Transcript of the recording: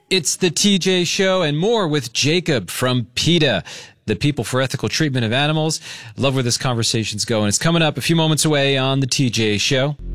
It's the TJ Show and more with Jacob from PETA, the People for Ethical Treatment of Animals. Love where this conversation's going. It's coming up a few moments away on the TJ Show.